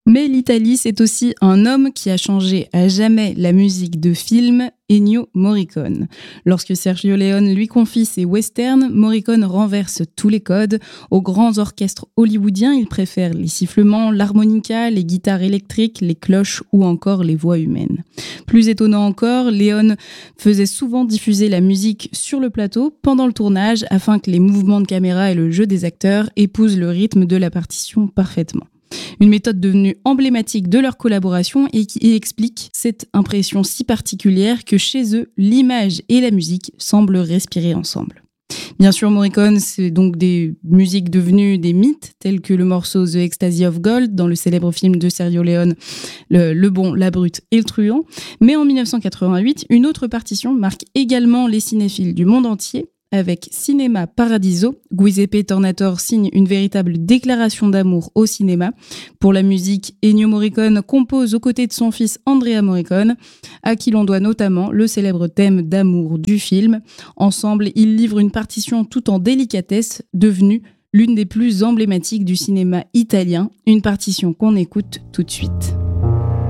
Mais l'Italie, c'est aussi un homme qui a changé à jamais la musique de film, Ennio Morricone. Lorsque Sergio Leone lui confie ses westerns, Morricone renverse tous les codes. Aux grands orchestres hollywoodiens, il préfère les sifflements, l'harmonica, les guitares électriques, les cloches ou encore les voix humaines. Plus étonnant encore, Leone faisait souvent diffuser la musique sur le plateau pendant le tournage afin que les mouvements de caméra et le jeu des acteurs épousent le rythme de la partition parfaitement. Une méthode devenue emblématique de leur collaboration et qui explique cette impression si particulière que chez eux, l'image et la musique semblent respirer ensemble. Bien sûr, Morricone, c'est donc des musiques devenues des mythes, tels que le morceau The Ecstasy of Gold dans le célèbre film de Sergio Leone, le bon, la brute et le truand. Mais en 1988, une autre partition marque également les cinéphiles du monde entier. Avec Cinema Paradiso, Giuseppe Tornatore signe une véritable déclaration d'amour au cinéma. Pour la musique, Ennio Morricone compose aux côtés de son fils Andrea Morricone, à qui l'on doit notamment le célèbre thème d'amour du film. Ensemble, ils livrent une partition tout en délicatesse, devenue l'une des plus emblématiques du cinéma italien, une partition qu'on écoute tout de suite.